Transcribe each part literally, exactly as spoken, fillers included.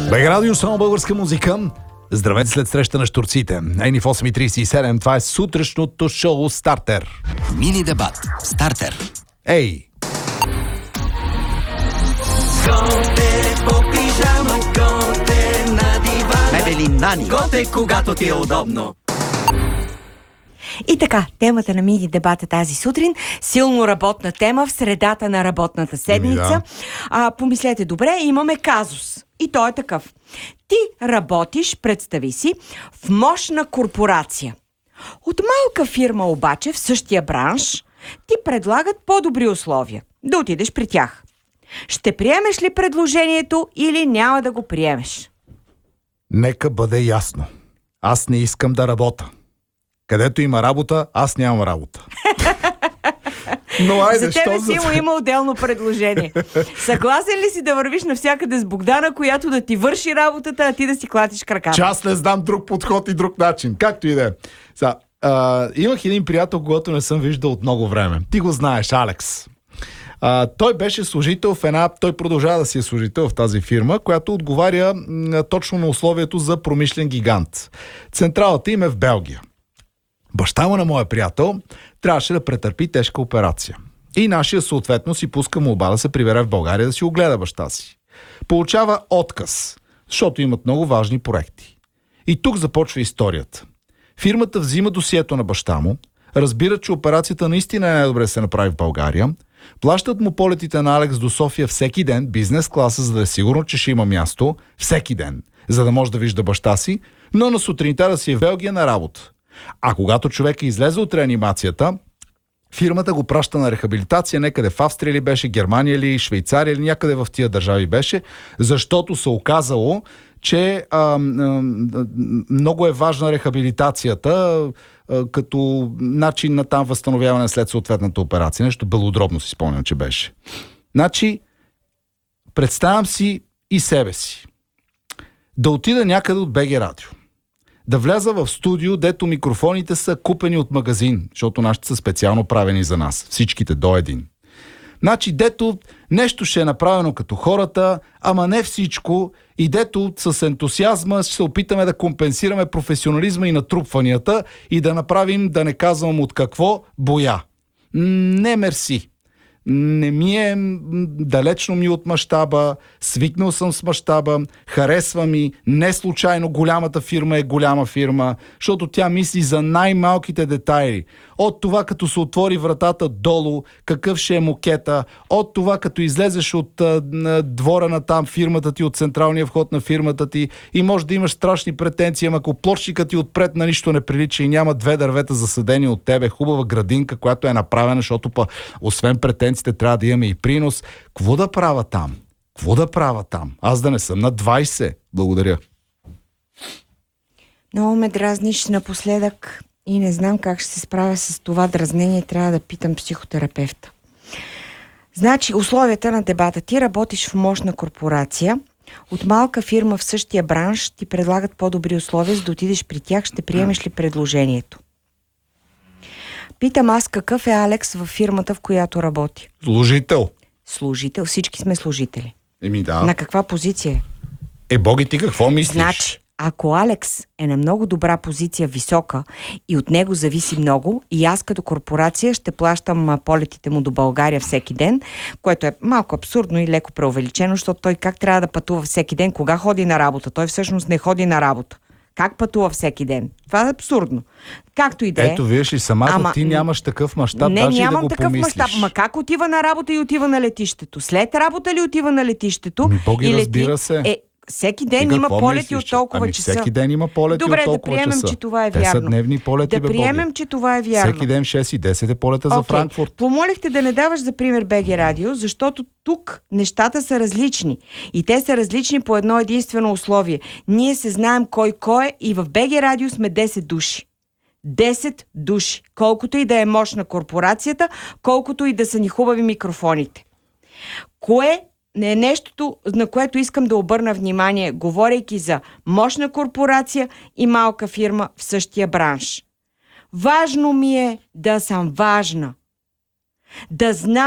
БГ Радио, само българска музика. Здравейте след среща на щурците. Ейни в осем и тридесет и седем. Това е сутрешното шоу Стартер. Мини дебат. Стартер. Ей! Готе по пижама, готе на дивана. Мебели Нани. Готе, когато ти е удобно. И така, темата на мини дебата тази сутрин, силно работна тема в средата на работната седмица. Да. А, помислете добре, имаме казус. И той е такъв. Ти работиш, представи си, в мощна корпорация. От малка фирма обаче в същия бранш ти предлагат по-добри условия. Да отидеш при тях. Ще приемеш ли предложението или няма да го приемеш? Нека бъде ясно. Аз не искам да работя. Където има работа, аз нямам работа. Но айде, За тебе що си има, има отделно предложение. Съгласен ли си да вървиш навсякъде с Богдана, която да ти върши работата, а ти да си клатиш краката? Че аз не знам друг подход и друг начин. Както и да е. Сега, а, имах един приятел, когато не съм виждал от много време. Ти го знаеш, Алекс. А, той беше служител в една... Той продължава да си е служител в тази фирма, която отговаря м, точно на условието за промишлен гигант. Централата им е в Белгия. Баща му на моя приятел трябваше да претърпи тежка операция. И нашия съответно си пуска молба да се прибере в България да си огледа баща си. Получава отказ, защото имат много важни проекти. И тук започва историята. Фирмата взима досието на баща му, разбира, че операцията наистина е най-добре да се направи в България, плащат му полетите на Алекс до София всеки ден, бизнес класа, за да е сигурно, че ще има място, всеки ден, за да може да вижда баща си, но на сутринта да си е в Белгия на работа. А когато човек излезе от реанимацията, фирмата го праща на рехабилитация некъде в Австрия ли беше, Германия ли, Швейцария или някъде в тия държави беше, защото се оказало, че а, а, много е важна рехабилитацията а, като начин на там възстановяване след съответната операция. Нещо белодробно си спомням, че беше. Значи, представям си и себе си. Да отида някъде от БГ Радио. Да вляза в студио, дето микрофоните са купени от магазин, защото нашите са специално правени за нас. Всичките до един. Значи, дето нещо ще е направено като хората, ама не всичко, и дето с ентусиазма ще се опитаме да компенсираме професионализма и натрупванията и да направим, да не казвам от какво, боя. Не мерси. Не ми е, далечно ми от мащаба, свикнал съм с мащаба, харесва ми, не случайно голямата фирма е голяма фирма, защото тя мисли за най-малките детайли. От това като се отвори вратата долу, какъв ще е мокета, от това като излезеш от а, двора на там фирмата ти, от централния вход на фирмата ти и може да имаш страшни претенции, ама ако площика ти отпред на нищо не прилича и няма две дървета засадени от тебе, хубава градинка, която е направена, защото па, освен претенциите трябва да имаме и принос. Какво да правя там? Какво да правя там? Аз да не съм на двайсет. Благодаря. Много ме дразниш напоследък и не знам как ще се справя с това дразнение. Трябва да питам психотерапевта. Значи, условията на дебата. Ти работиш в мощна корпорация, от малка фирма в същия бранш ти предлагат по-добри условия, за да отидеш при тях, ще приемеш ли предложението? Питам аз какъв е Алекс във фирмата, в която работи. Служител. Служител. Всички сме служители. Еми да. На каква позиция е? Е, боги, ти какво мислиш? Значи, ако Алекс е на много добра позиция, висока, и от него зависи много, и аз като корпорация ще плащам полетите му до България всеки ден, което е малко абсурдно и леко преувеличено, защото той как трябва да пътува всеки ден, кога ходи на работа? Той всъщност не ходи на работа. Как пътува всеки ден? Това е абсурдно. Както и да е. Ето, виж ли, самата Ама, ти нямаш такъв мащаб, не, даже и да нямам го такъв помислиш. мащаб. Ма как отива на работа и отива на летището? След работа ли отива на летището? Ми, Боги, и лети... разбира се. Е, всеки ден Ти има какво полети мислиш, от че- толкова ами, часа. всеки ден има полети Добре, от толкова да приемем, часа. че това е Те вярно. са дневни полети, Да бе, Боги. приемем, че това е вярно. Всеки ден шест и десет е полета за Окей. Франкфурт. Помолихте да не даваш за пример БГ Радио, защото тук нещата са различни. И те са различни по едно единствено условие. Ние се знаем кой кой е и в БГ Радио сме десет души. десет души. Колкото и да е мощна корпорацията, колкото и да са ни хубави микрофоните. Кое не е нещото, на което искам да обърна внимание, говорейки за мощна корпорация и малка фирма в същия бранш. Важно ми е да съм важна. Да знам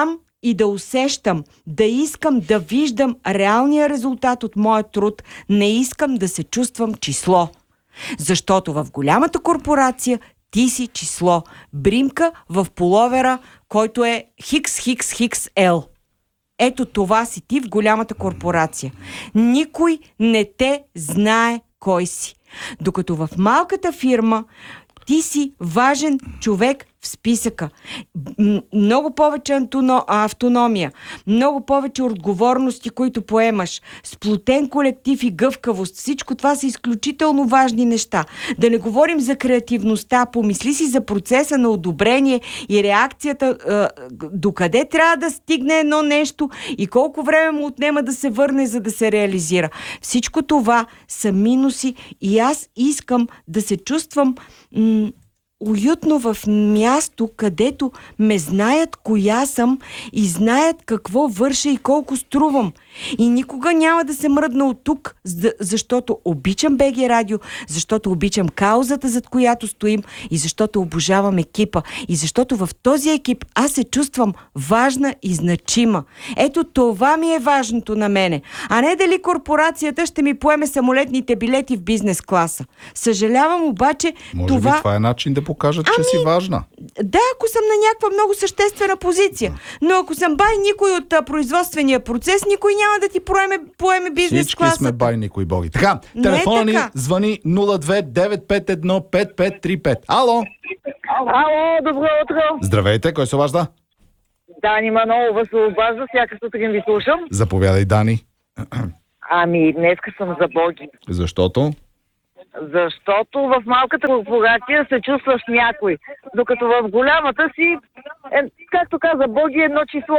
и да усещам, да искам да виждам реалния резултат от моя труд, не искам да се чувствам число. Защото в голямата корпорация ти си число. Бримка в пуловера, който е Хикс, Хикс, Хикс, Ел. Ето това си ти в голямата корпорация. Никой не те знае кой си. Докато в малката фирма ти си важен човек в списъка. М- много повече антоно, автономия, много повече отговорности, които поемаш, сплотен колектив и гъвкавост. Всичко това са изключително важни неща. Да не говорим за креативността. Помисли си за процеса на одобрение и реакцията, е, докъде трябва да стигне едно нещо и колко време му отнема да се върне, за да се реализира. Всичко това са минуси и аз искам да се чувствам м- уютно в място, където ме знаят коя съм и знаят какво върша и колко струвам. И никога няма да се мръдна от тук, защото обичам БГ Радио, защото обичам каузата, зад която стоим и защото обожавам екипа. И защото в този екип аз се чувствам важна и значима. Ето това ми е важното на мене. А не дали корпорацията ще ми поеме самолетните билети в бизнес класа. Съжалявам обаче, Може това... би това е начин да покажат, че Ами, си важна. Да, ако съм на някаква много съществена позиция. Но ако съм бай никой от а, производствения процес, никой няма да ти поеме, поеме бизнес Всички класата. сме бай, никой боги. Така, Не е телефона ни така. звъни нула две девет пет едно пет пет три пет. Ало! Ало, добро утро! Здравейте, кой се обажда? Дани Манолова се обажда, всяка сутрин ви слушам. Заповядай, Дани. Ами, днеска съм за боги. Защото? Защото в малката корпорация се чувстваш някой, докато в голямата си, е, както каза Боги, едно число.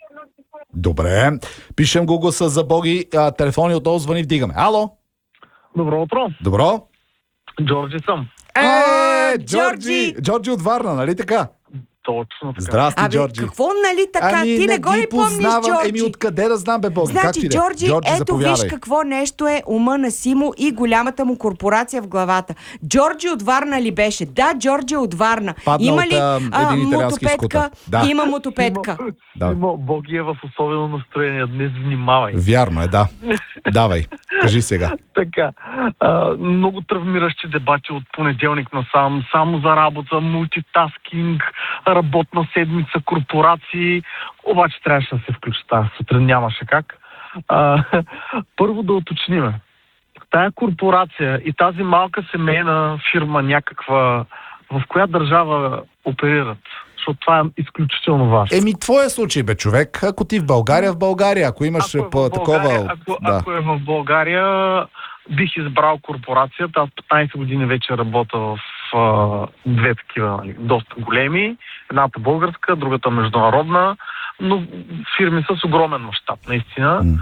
Добре. Пишем го гласа за боги. А, телефони отново звъни, вдигаме. Ало! Добро утро. Добро? Джорджи съм. Е, Джорджи! Джорджи! Джорджи от Варна, нали така? Точно така. Здрасти, Абе, Джорджи. какво нали така? Ами, Ти не го ги ли помниш, познавам. Джорджи? Еми, откъде да знам, бе, Боги? Как Значи, ти де? Джорджи, Джорджи, ето заповядай. виж какво нещо е ума на Симо и голямата му корпорация в главата. Джорджи от Варна ли беше? Да, Джорджи е от Варна. Падна Има от, ли а, а, един италиански мотопедка? скутър. Да. Има мотопедка. Да. Има, Боги е в особено настроение днес, внимавай. Вярно е, да. Давай, кажи сега. Така, а, много травмиращи дебати от понеделник насам, само за работа, мултитаскинг, работна седмица, корпорации, обаче трябваше да се включи тази сутрин, нямаше как. А, първо да уточниме. Тая корпорация и тази малка семейна фирма някаква, в коя държава оперират? Защото това е изключително важно. Еми, твоя случай, бе, човек. Ако ти в България, в България. Ако имаш Ако е в по такова... България, ако, да. ако е в България, бих избрал корпорацията. Аз петнайсет години вече работя в а, две такива, нали, доста големи. Едната българска, другата международна, но фирми с огромен мащаб, наистина. М.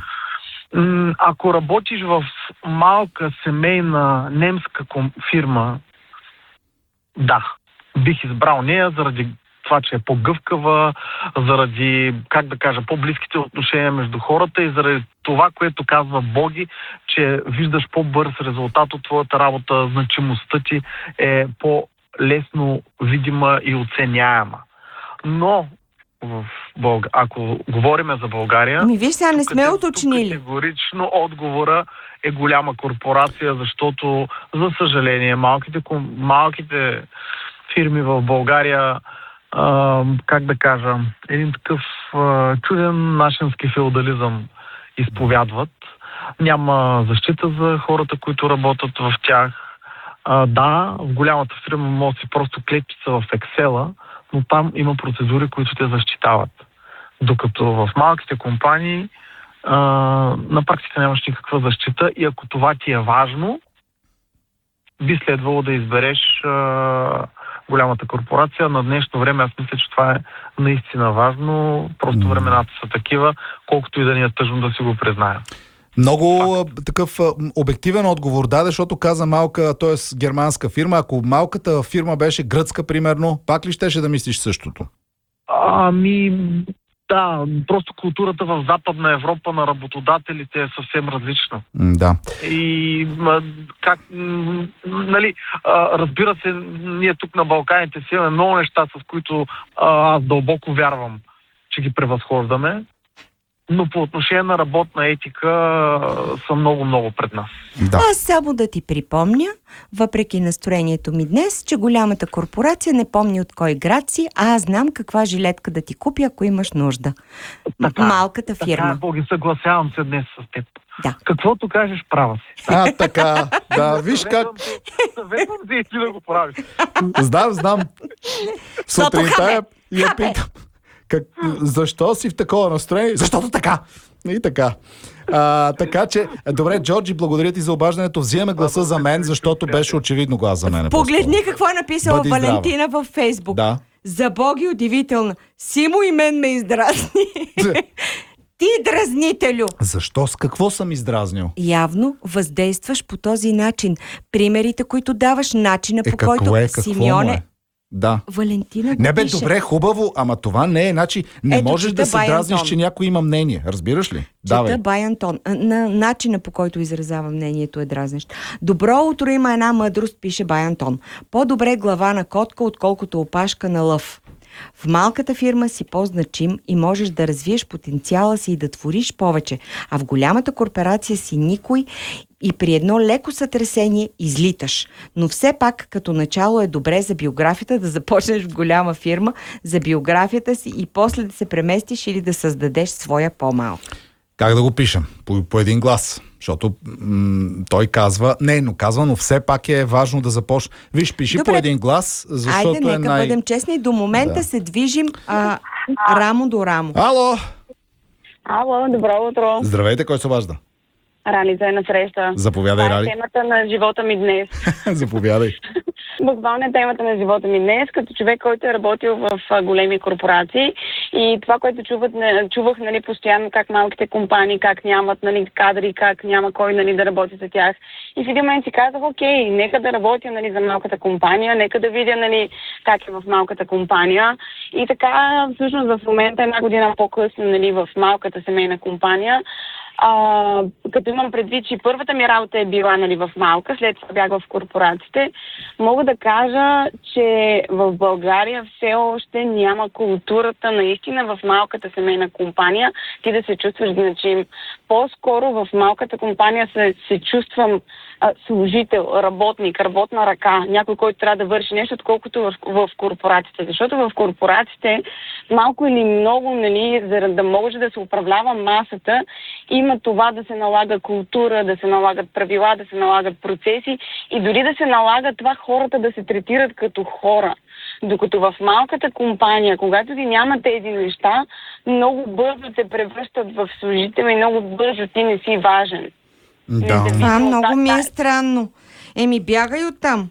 М, Ако работиш в малка семейна немска ком- фирма, да, бих избрал нея заради това, че е по-гъвкава, заради, как да кажа, по-близките отношения между хората и заради това, което казва Боги, че виждаш по-бърз резултат от твоята работа, значимостта ти е по-лесно видима и оценяема. Но в Бълг... ако говорим за България... Ами виж сега, не тук сме кате- уточнили. тук Категорично отговора е голяма корпорация, защото, за съжаление, малките, ком- малките фирми в България, а, как да кажа, един такъв а, чуден нашенски феодализъм изповядват. Няма защита за хората, които работят в тях. А, да, в голямата фирма може да си просто клетчица в Excel-а, но там има процедури, които те защитават. Докато в малките компании а, на практика нямаш никаква защита и ако това ти е важно, би следвало да избереш а, голямата корпорация. На днешно време аз мисля, че това е наистина важно. Просто времената са такива, колкото и да ни е тъжно да си го признаем. Много а, такъв а, обективен отговор даде, защото каза малка, т.е. германска фирма. Ако малката фирма беше гръцка, примерно, пак ли щеше да мислиш същото? Ами, да, просто културата в Западна Европа на работодателите е съвсем различна. М, да. И м, как, м, нали, а, разбира се, ние тук на Балканите си имаме много неща, с които а, аз дълбоко вярвам, че ги превъзхождаме, но по отношение на работна етика са много-много пред нас. Да. Аз само да ти припомня, въпреки настроението ми днес, че голямата корпорация не помни от кой град си, а аз знам каква жилетка да ти купя, ако имаш нужда. Така, Малката фирма. Така, Боги, съгласявам се днес с теб. Да. Каквото кажеш, права си. А, така. Да, виж как... Съветвам ти и ти да го правиш. Знам, знам. Сутринта я, я питам. Как, защо си в такова настроение? Защото така. И така. А, така че, добре, Джорджи, благодаря ти за обаждането. Взимаме гласа за мен, защото беше очевидно глас за мен. Погледни какво е написала Бъди Валентина във Фейсбук. Да. За Боги удивителна. Симо и мен ме издразни. Ти дразнителю. Защо? С какво съм издразнил? Явно въздействаш по този начин. Примерите, които даваш, начина Е, по какво който е? Какво му Симеоне... е? Да. Валентина Не бе, пише. добре, хубаво, ама това не е. Значи, не Ето, можеш чета да се Бай дразниш, Антон. че някой има мнение. Разбираш ли? Давай. Чета Бай Антон. А, На начина, по който изразява мнението, е дразнещ. Добро утро, има една мъдрост, пише Бай Антон. По-добре глава на котка, отколкото опашка на лъв. В малката фирма си по-значим и можеш да развиеш потенциала си и да твориш повече, а в голямата корпорация си никой и при едно леко сътресение излиташ. Но все пак като начало е добре за биографията да започнеш в голяма фирма, за биографията си и после да се преместиш или да създадеш своя по-малка. Как да го пишем? По, по един глас. Защото м- той казва, не, но казва, но все пак е важно да започне. Виж, пиши Добре. по един глас, защото Айде, нека е най... бъдем честни. До момента Да. се движим а, рамо до рамо. Ало! Ало, добро утро. Здравейте, кой се обажда? Ралица е на среща. Заповядай, Това е Рали. темата на живота ми днес. Заповядай. Буквално е темата на живота ми днес, като човек, който е работил в а, големи корпорации и това, което чуват, не, чувах нали, постоянно как малките компании, как нямат нали, кадри, как няма кой нали, да работи за тях. И в един момент си казах, окей, нека да работя нали, за малката компания, нека да видя нали, как е в малката компания. И така, всъщност в момента, една година по-късно нали, в малката семейна компания, А, като имам предвид, че първата ми работа е била нали, в малка, след това бях в корпорациите, мога да кажа, че в България все още няма културата наистина в малката семейна компания ти да се чувстваш значим. По-скоро в малката компания се, се чувствам а, служител, работник, работна ръка, някой, който трябва да върши нещо, отколкото в, в корпорациите. Защото в корпорациите малко или много, нали, за да може да се управлява масата, има това да се налага култура, да се налагат правила, да се налагат процеси и дори да се налага това хората да се третират като хора. Докато в малката компания, когато ти няма тези неща, много бързо те превръщат в служител и много бързо ти не си важен. Да. Това много ми е странно. Еми, бягай оттам.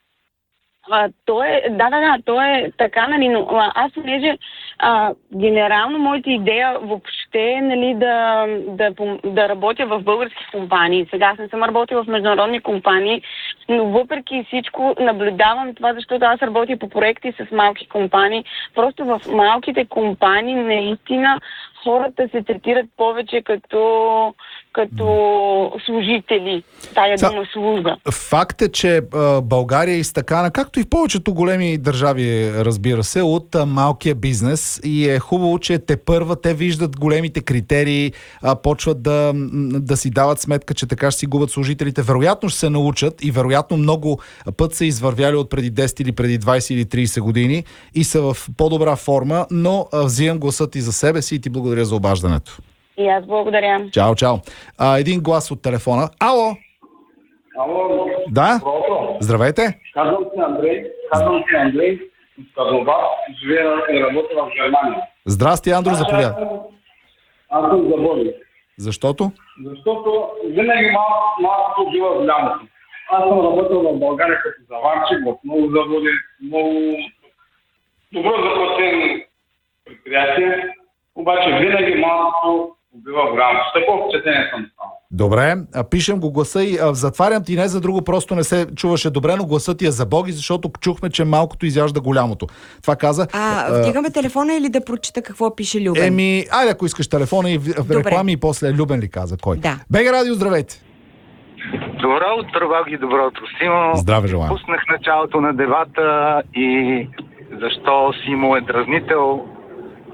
А, то е, да, да, да, то е така, нали, но а, аз понеже а, генерално моята идея въобще е, нали, да, да, да работя в български компании. Сега аз не съм работила в международни компании, но въпреки всичко наблюдавам това, защото аз работя по проекти с малки компании. Просто в малките компании наистина хората се третират повече като, като служители. Тая Са- дума служба. Факт е, че а, България е изтъкана, както и в повечето големи държави, разбира се, от а, малкия бизнес и е хубаво, че тепърва те виждат големите критерии, а, почват да, м, да си дават сметка, че така ще си губят служителите. Вероятно ще се научат и вероятно много път са извървяли от преди десет или преди двайсет или трийсет години и са в по-добра форма, но а, взимам гласът и за себе си и ти благодаря за обаждането. И аз благодаря. Чао, чао. А, един глас от телефона. Ало! Ало, Да? добро утро. Здравейте! Казвам се Андрей, казвам се Андрей от Карнобат, живея и работя в Германия. Здрасти, Андро, заповядай. Аз съм заболен, Защото? защото винаги малко, малко бива голямото. Аз съм работил в България като заварчик, в много заводи, много добро заплатени предприятия, обаче винаги малко бива голямото. Такова впечатление съм стал. Добре, а, пишем го гласа и а, затварям ти не за друго, просто не се чуваше добре, но гласът ти е за Боги, защото чухме, че малкото изяжда голямото. Това каза. А, вдигаме телефона или да прочита какво пише Любен? Еми, айде ако искаш телефона и в- в Добре. реклами и после Любен ли каза кой? Да. Бега Радио, здравейте! Добро утро, Боги, добро утро, Симо. Здраве желаем. Пуснах началото на дебата и защо Симо е дразнител.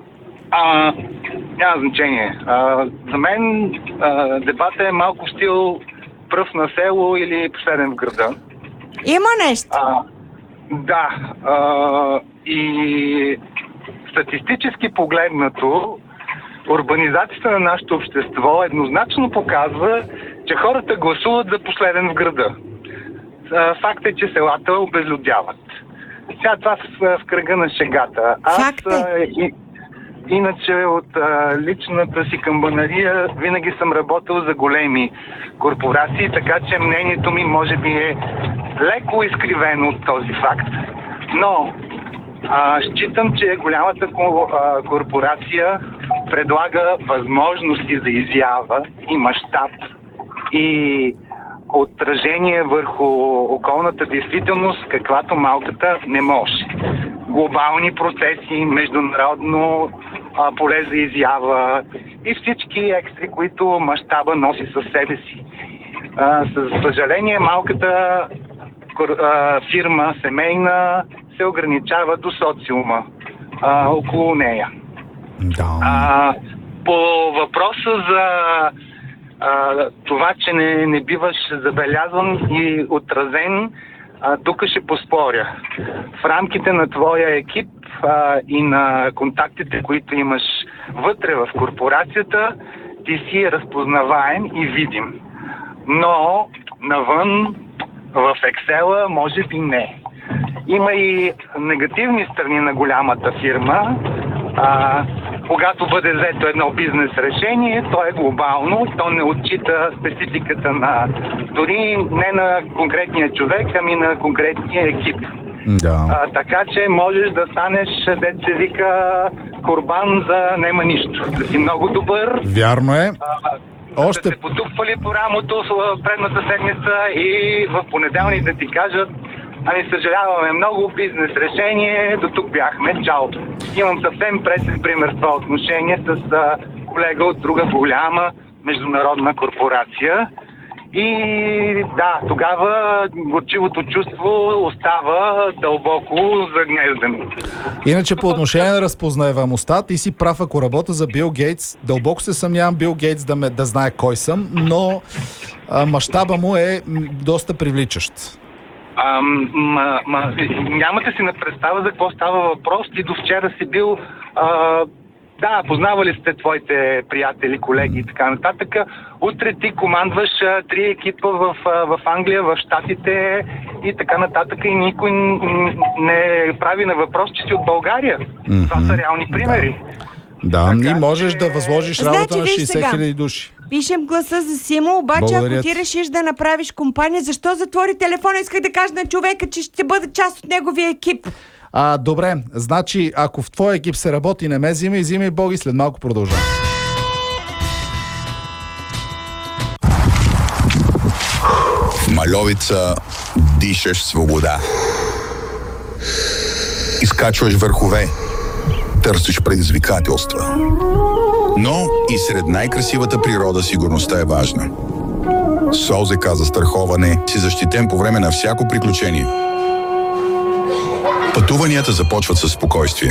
А, няма значение. А, за мен а, дебата е малко стил пръв на село или последен в града. Има нещо. А, да. А, и статистически погледнато, урбанизацията на нашето общество еднозначно показва, че хората гласуват за последен в града. Факт е, че селата обезлюдяват. Сега това в, в кръга на шегата. Аз Факт е. и, иначе от а, личната си камбанария винаги съм работил за големи корпорации, така че мнението ми може би е леко изкривено от този факт. Но а, считам, че голямата корпорация предлага възможности за изява и мащаб и отражение върху околната действителност, каквато малката не може. Глобални процеси, международно а, поле за изява и всички екстри, които мащаба носи със себе си. А, със съжаление, малката а, фирма, семейна, се ограничава до социума а, около нея. Да. А, по въпроса за а, това, че не, не биваш забелязван и отразен, а, тук ще поспоря. В рамките на твоя екип а, и на контактите, които имаш вътре в корпорацията, ти си разпознаваем и видим. Но навън в Excel може би не. Има и негативни страни на голямата фирма. А, когато бъде взето едно бизнес решение, то е глобално, то не отчита спецификата на дори не на конкретния човек, ами на конкретния екип. Да. А, така че можеш да станеш, дет се вика, корбан за нема нищо. Да си много добър. Вярно е. А, Още... да се потупвали по рамото в предната седмица и в понеделник да ти кажат: ами съжаляваме много, бизнес решение, до тук бяхме, чао. Имам съвсем пресен пример в това отношение с а, колега от друга голяма международна корпорация. И да, тогава горчивото чувство остава дълбоко загнездено. Иначе по отношение на разпознаваемостта, ти си прав, ако работя за Бил Гейтс. Дълбоко се съмнявам Бил Гейтс да, ме, да знае кой съм, но а, мащаба му е м, доста привличащ. А, ма, ма, нямате си на представа за какво става въпрос. Ти до вчера си бил... А, да, познавали сте твоите приятели, колеги и така нататък. Утре ти командваш а, три екипа в, а, в Англия, в Щатите и така нататък. И никой не прави на въпрос, че си от България. Mm-hmm. Това са реални примери. Да, така, и можеш да възложиш работа Значи, на виж шейсет сега. хиляди души. Пишем гласа за Симо, обаче Благодаря ако ти ти. решиш да направиш компания, защо затвори телефона? Исках да кажа на човека, че ще бъде част от неговия екип. А, добре, значи ако в твоя екип се работи, не ме взимай, взимай Боги, след малко продължавам. В Мальовица дишаш свобода. Изкачваш върхове, търсиш предизвикателства. Но и сред най-красивата природа сигурността е важна. С ОЗК за страховане си защитен по време на всяко приключение. Пътуванията започват със спокойствие.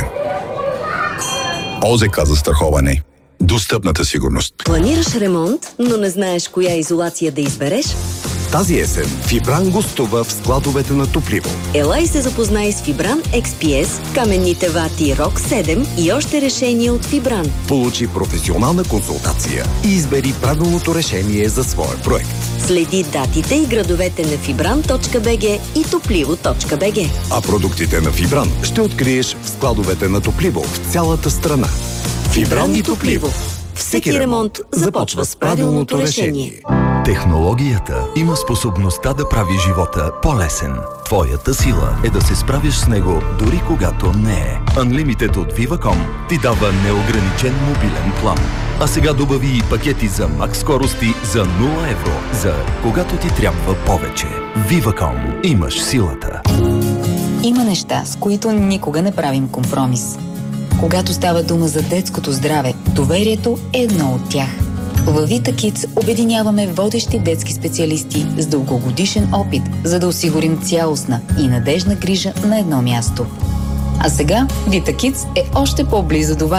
ОЗК за страховане. Достъпната сигурност. Планираш ремонт, но не знаеш коя изолация да избереш? Тази есен Фибран гостува в складовете на Топливо. Ела и се запознай с Фибран Екс Пи Ес, каменните вати Рок седем и още решения от Фибран. Получи професионална консултация и избери правилното решение за своя проект. Следи датите и градовете на фибран точка би джи и топливо точка би джи. А продуктите на Фибран ще откриеш в складовете на Топливо в цялата страна. Фибран и Топливо. Всеки ремонт започва с правилното решение. Технологията има способността да прави живота по-лесен. Твоята сила е да се справиш с него дори когато не е. Unlimited от Viva.com ти дава неограничен мобилен план. А сега добави и пакети за макс скорости за нула евро, за когато ти трябва повече. Viva.com. Имаш силата. Има неща, с които никога не правим компромис. Когато става дума за детското здраве, доверието е едно от тях. Във Vita Kids обединяваме водещи детски специалисти с дългогодишен опит, за да осигурим цялостна и надежна грижа на едно място. А сега Vita Kids е още по-близо до вас.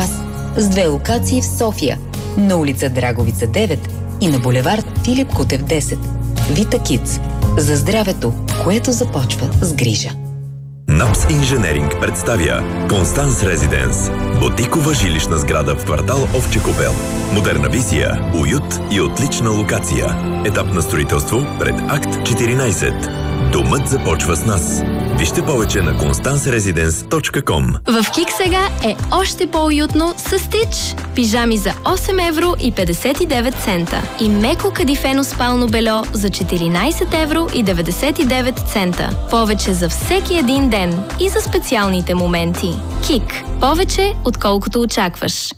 с две локации в София, на улица Драговица девет и на булевард Филип Кутев десет. Vita Kids. За здравето, което започва с грижа. НАПС Инженеринг представя Констанс Резиденс. Ботикова жилищна сграда в квартал Овче купел. Модерна визия, уют и отлична локация. Етап на строителство пред Акт четиринайсет. Домът започва с нас. Вижте повече на констанс резиденс точка ком. В КИК сега е още по-уютно с Стич. Пижами за осем евро и петдесет и девет цента. И меко кадифено спално бельо за четиринайсет евро и деветдесет и девет цента. Повече за всеки един ден и за специалните моменти. КИК. Повече, отколкото очакваш.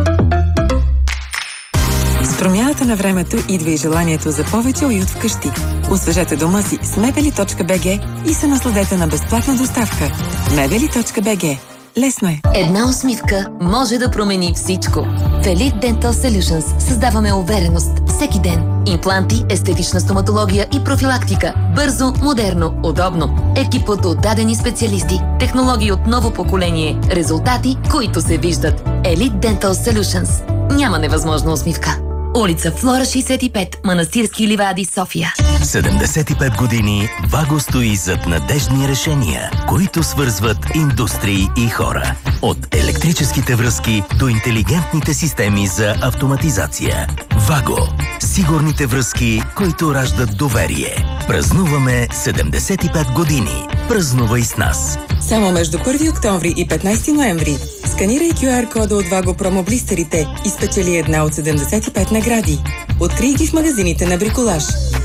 С промяната на времето идва и желанието за повече уют вкъщи. Освежете дома си с мебели точка би джи и се насладете на безплатна доставка. мебели точка би джи. Лесно е. Една усмивка може да промени всичко. В Elite Dental Solutions създаваме увереност всеки ден. Импланти, естетична стоматология и профилактика. Бързо, модерно, удобно. Екип от отдадени специалисти. Технологии от ново поколение. Резултати, които се виждат. Elite Dental Solutions. Няма невъзможна усмивка. Улица Флора шейсет и пет, Манастирски ливади, София. седемдесет и пет години Ваго стои зад надеждни решения, които свързват индустрии и хора. От електрическите връзки до интелигентните системи за автоматизация. Ваго. Сигурните връзки, които раждат доверие. Празнуваме седемдесет и пет години. Празнувай с нас. Само между първи октомври и петнайсети ноември. Сканирай кю ар кода от Ваго промоблистерите и спечели една от седемдесет и пет награди. Открий ги в магазините на Бриколаж.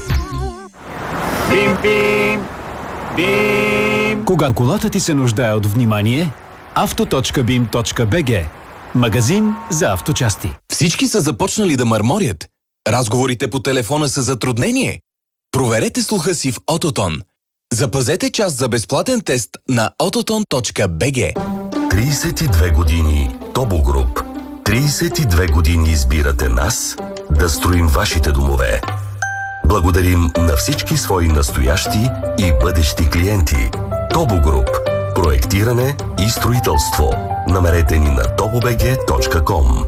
Бим, бим, бим. Когато колата ти се нуждае от внимание, авто точка бим точка би джи. Магазин за авточасти. Всички са започнали да мърморят. Разговорите по телефона са затруднение. Проверете слуха си в Ототон. Запазете час за безплатен тест на ототон точка би джи. трийсет и две години Тобо Груп. трийсет и две години избирате нас да строим вашите домове. Благодарим на всички свои настоящи и бъдещи клиенти. Тобо Груп. Проектиране и строителство. Намерете ни на тобо би джи точка ком.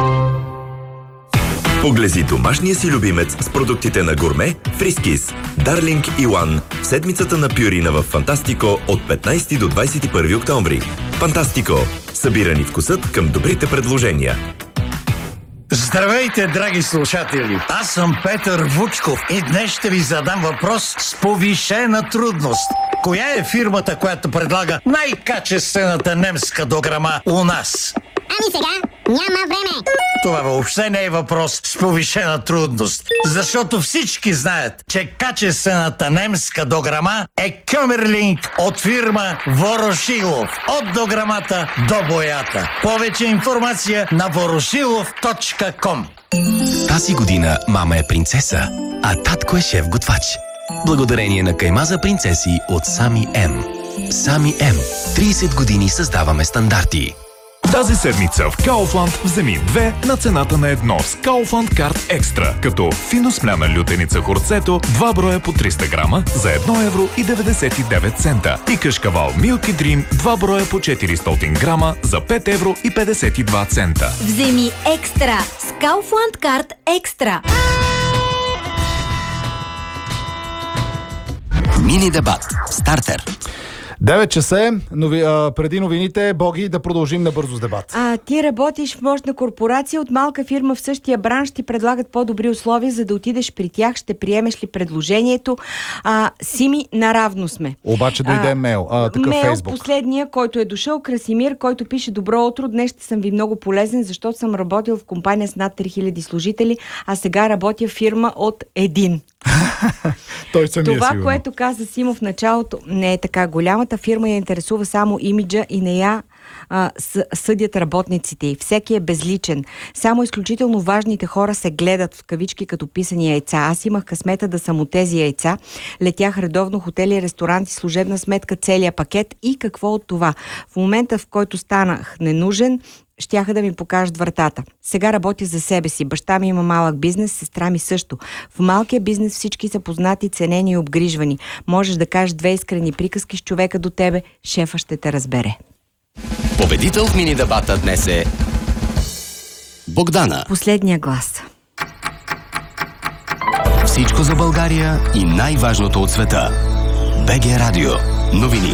Поглези домашния си любимец с продуктите на Гурме, Фрискис, Дарлинг и Уан в седмицата на Пюрина в Фантастико от петнайсети до двайсет и първи октомври. Фантастико. Събирани вкусът към добрите предложения. Здравейте, драги слушатели! Аз съм Петър Вучков и днес ще ви задам въпрос с повишена трудност. Коя е фирмата, която предлага най-качествената немска дограма у нас? Ами сега няма време. Това въобще не е въпрос с повишена трудност, защото всички знаят, че качествената немска дограма е Кьомерлинг от фирма Ворошилов. От дограмата до боята. Повече информация на ворошилов точка ком. Тази година мама е принцеса, а татко е шеф-готвач. Благодарение на кайма за принцеси от Сами М. Сами М. трийсет години създаваме стандарти. Тази седмица в Kaufland вземи две на цената на едно с Kaufland Card Екстра, като фино смляна лютеница хорцето, два броя по триста грама за едно евро и деветдесет и девет цента и кашкавал Milky Dream, два броя по четиристотин грама за пет евро и петдесет и два цента. Вземи екстра с Kaufland Card Екстра. Мини дебат. Стартер. девет часа е, нови, а, преди новините, Боги, да продължим набързо с дебат. А, ти работиш в мощна корпорация, от малка фирма в същия бранш ти предлагат по-добри условия, за да отидеш при тях, ще приемеш ли предложението? А, Сими, наравно сме. Обаче дойде а, мейл, а, такъв мейл, Фейсбук. последния, който е дошъл, Красимир, който пише: добро утро, днес ще съм ви много полезен, защото съм работил в компания с над три хиляди служители, а сега работя в фирма от един. Той самия Това, сигурно. което каза Симо в началото, не е така. Голямата фирма я интересува само имиджа и не я а, с, съдят работниците и всеки е безличен. Само изключително важните хора се гледат в кавички като писани яйца. Аз имах късмета да съм от тези яйца. Летях редовно хотели, ресторанти, служебна сметка, целия пакет и какво от това. В момента, в който станах ненужен, щяха да ми покажат вратата. Сега работя за себе си. Баща ми има малък бизнес, сестра ми също. В малкия бизнес всички са познати, ценени и обгрижвани. Можеш да кажеш две искрени приказки с човека до тебе, шефа ще те разбере. Победител в мини дебата днес е Богдана. Последния глас. Всичко за България и най-важното от света. БГ Радио. Новини.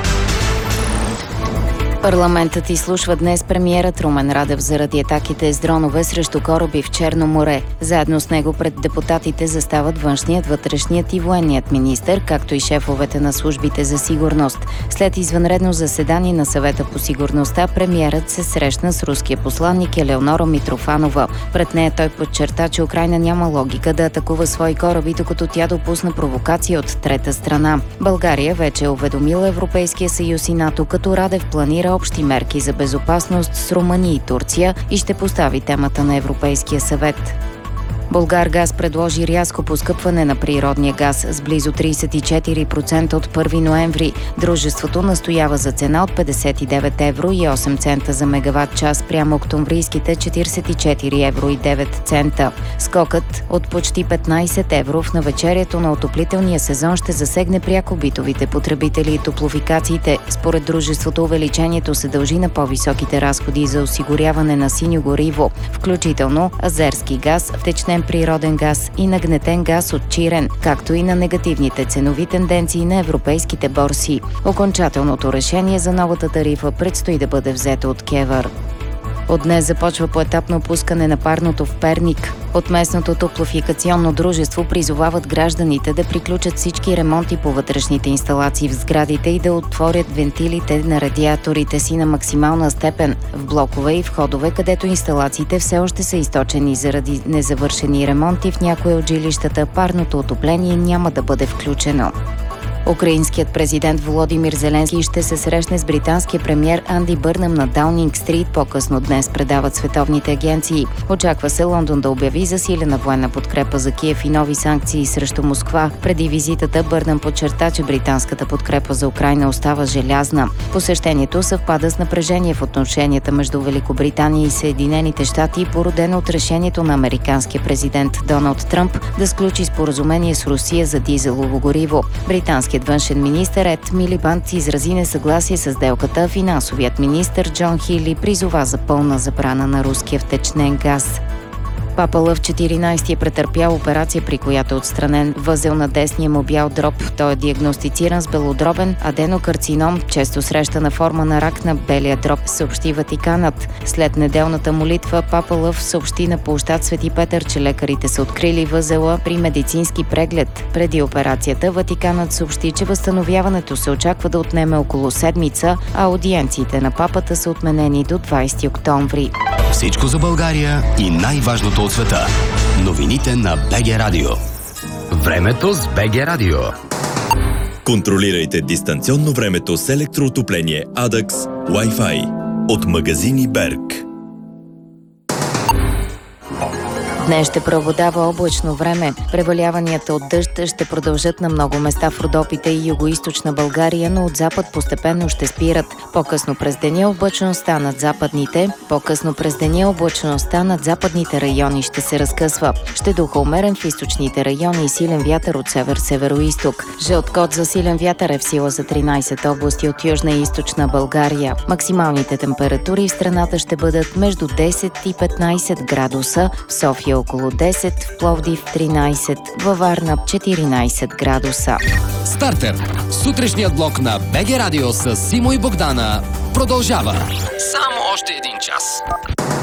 Парламентът изслушва днес премиерът Румен Радев заради атаките с дронове срещу кораби в Черно море. Заедно с него пред депутатите застават външният, вътрешният и военният министър, както и шефовете на службите за сигурност. След извънредно заседание на Съвета по сигурността, премиерът се срещна с руския посланник Елеонора Митрофанова. Пред нея той подчерта, че Украйна няма логика да атакува свои кораби, докато тя допусна провокация от трета страна. България вече е уведомила Европейския съюз и НАТО, като Радев планира общи мерки за безопасност с Румъния и Турция и ще постави темата на Европейския съвет. Булгаргаз предложи рязко поскъпване на природния газ с близо тридесет и четири процента от първи ноември. Дружеството настоява за цена от петдесет и девет евро и осем цента за мегаватт час прямо октомврийските четиридесет и четири евро и девет цента. Скокът от почти петнайсет евро в навечерието на отоплителния сезон ще засегне пряко битовите потребители и топлофикациите. Според дружеството увеличението се дължи на по-високите разходи за осигуряване на синьо гориво, включително азерски газ, втечнен природен газ и нагнетен газ от Чирен, както и на негативните ценови тенденции на европейските борси. Окончателното решение за новата тарифа предстои да бъде взето от КЕВР. От днес започва поетапно пускане на парното в Перник. От местното топлофикационно дружество призовават гражданите да приключат всички ремонти по вътрешните инсталации в сградите и да отворят вентилите на радиаторите си на максимална степен в блокове и входове, където инсталациите все още са източени заради незавършени ремонти. В някои от жилищата парното отопление няма да бъде включено. Украинският президент Володимир Зеленски ще се срещне с британския премиер Анди Бърнъм на Даунинг Стрит по-късно днес, предават световните агенции. Очаква се Лондон да обяви засилена военна подкрепа за Киев и нови санкции срещу Москва. Преди визитата Бърнъм подчерта, че британската подкрепа за Украйна остава желязна. Посещението съвпада с напрежение в отношенията между Великобритания и Съединените щати, породено от решението на американския президент Доналд Тръмп да сключи споразумение с Русия за дизелово гориво. Британският външен министър Ед Милибанд изрази несъгласие с сделката. Финансовият министър Джон Хили призова за пълна забрана на руския втечнен газ. Папа Лъв четиринайсети е претърпял операция, при която е отстранен възел на десния му бял дроб. Той е диагностициран с белодробен аденокарцином, често срещана форма на рак на белия дроб, съобщи Ватиканът. След неделната молитва Папа Лъв съобщи на площад Свети Петър, че лекарите са открили възела при медицински преглед. Преди операцията Ватиканът съобщи, че възстановяването се очаква да отнеме около седмица, а аудиенциите на папата са отменени до двайсети октомври. Всичко за България и най-важното от света. Новините на БГ Радио. Времето с БГ Радио. Контролирайте дистанционно времето с електроотопление Адакс Wi-Fi от магазини Берг. Днес ще преобладава облачно време. Преваляванията от дъжд ще продължат на много места в Родопите и югоизточна България, но от запад постепенно ще спират. По-късно през деня облачността над западните, по-късно през деня облачността над западните райони ще се разкъсва. Ще духа умерен в източните райони и силен вятър от север-североизток. Жълт код за силен вятър е в сила за тринайсет области от южна и източна България. Максималните температури в страната ще бъдат между десет и петнайсет градуса, в София около десет, в Пловдив тринайсет, във Варна четиринайсет градуса. Стартер. Сутрешният блок на БГ Радио с Симо и Богдана продължава. Само още един час.